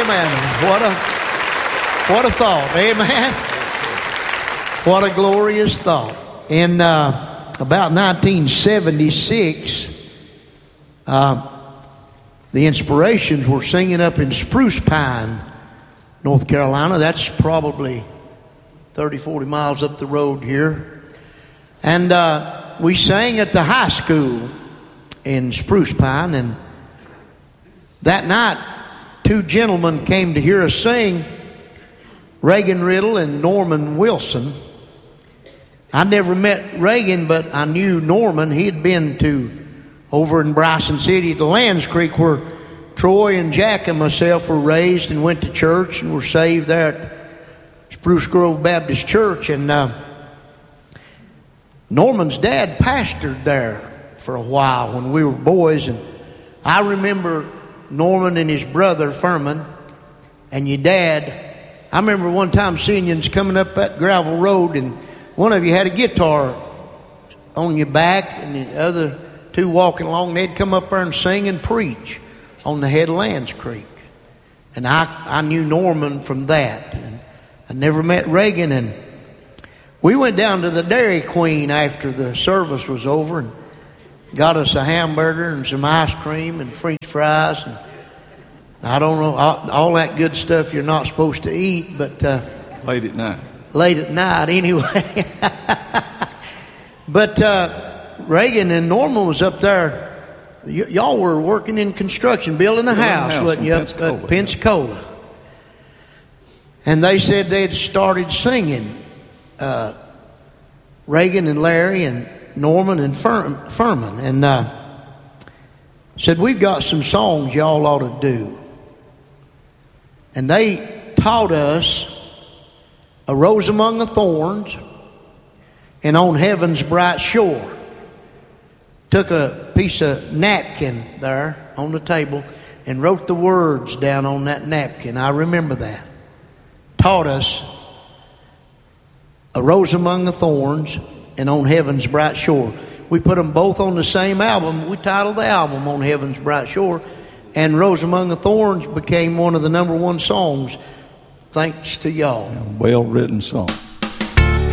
Amen. What a thought. Amen. What a glorious thought. In about 1976, the Inspirations were singing up in Spruce Pine, North Carolina. That's probably 30, 40 miles up the road here. And we sang at the high school in Spruce Pine. And that night, two gentlemen came to hear us sing, Reagan Riddle and Norman Wilson. I never met Reagan, but I knew Norman. He had been to over in Bryson City to Lands Creek, where Troy and Jack and myself were raised and went to church and were saved there at Spruce Grove Baptist Church. And Norman's dad pastored there for a while when we were boys. And I remember Norman and his brother Furman and your dad. I remember one time seeing you coming up that gravel road, and one of you had a guitar on your back and the other two walking along. They'd come up there and sing and preach on the head of Lands Creek. And I knew Norman from that. And I never met Reagan. And we went down to the Dairy Queen after the service was over and got us a hamburger and some ice cream and French fries. And I don't know, all that good stuff you're not supposed to eat, but late at night. Late at night, anyway. But Reagan and Norman was up there. Y'all were working in construction, building a house, wasn't you, up at Pensacola? And they said they had started singing. Reagan and Larry and Norman and Furman, and said, we've got some songs y'all ought to do. And they taught us A Rose Among the Thorns and On Heaven's Bright Shore. Took a piece of napkin there on the table and wrote the words down on that napkin. I remember that. Taught us A Rose Among the Thorns and On Heaven's Bright Shore. We put them both on the same album. We titled the album On Heaven's Bright Shore. And Rose Among the Thorns became one of the #1 songs, thanks to y'all. Well-written song.